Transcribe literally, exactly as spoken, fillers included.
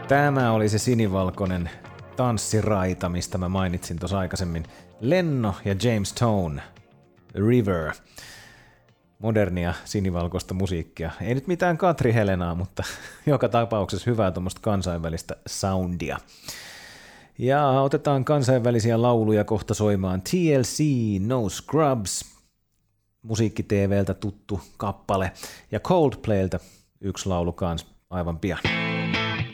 Tämä oli se sinivalkoinen tanssiraita, mistä mä mainitsin tuossa aikaisemmin. Lenno ja James Tone, River. Modernia sinivalkoista musiikkia. Ei nyt mitään Katri Helenaa, mutta joka tapauksessa hyvää tuommoista kansainvälistä soundia. Ja otetaan kansainvälisiä lauluja kohta soimaan. T L C, No Scrubs, musiikki-tvltä tuttu kappale. Ja Coldplayltä yksi laulu kans aivan pian.